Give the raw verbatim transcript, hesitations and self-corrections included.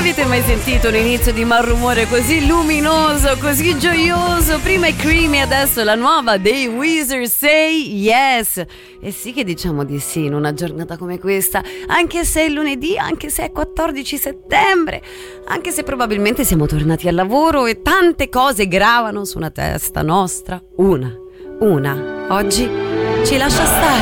Avete mai sentito un inizio di Malrumore così luminoso, così gioioso? Prima i Creamy, adesso la nuova dei Weezer, Say Yes. E sì che diciamo di sì in una giornata come questa, anche se è lunedì, anche se è quattordici settembre, anche se probabilmente siamo tornati al lavoro e tante cose gravano su una testa nostra. Una, una, oggi ci lascia stare.